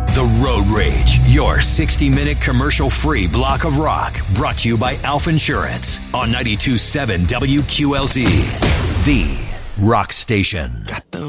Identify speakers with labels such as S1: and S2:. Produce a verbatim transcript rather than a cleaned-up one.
S1: The Road Rage, your sixty-minute commercial-free block of rock, brought to you by Alf Insurance on ninety-two point seven W Q L Z, the rock station.
S2: Got the